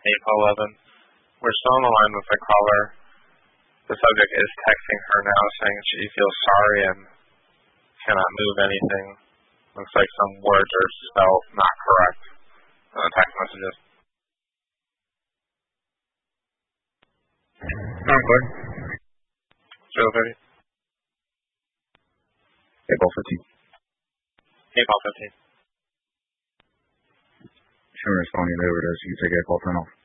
April 11. We're still on the line with the caller. The subject is texting her now saying she feels sorry and cannot move anything. Looks like some words are spelled not correct in the text messages. Concord. 030. April 15. April 15. She responding to overdose. You can take April 10 off.